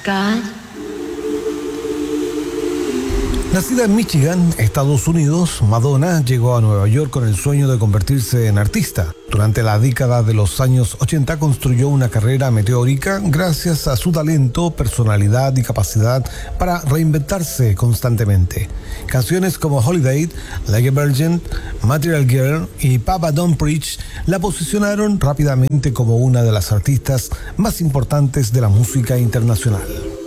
God. Nacida en Michigan, Estados Unidos, Madonna llegó a Nueva York con el sueño de convertirse en artista. Durante la década de los años 80 construyó una carrera meteórica gracias a su talento, personalidad y capacidad para reinventarse constantemente. Canciones como Holiday, Like a Virgin, Material Girl y Papa Don't Preach la posicionaron rápidamente como una de las artistas más importantes de la música internacional.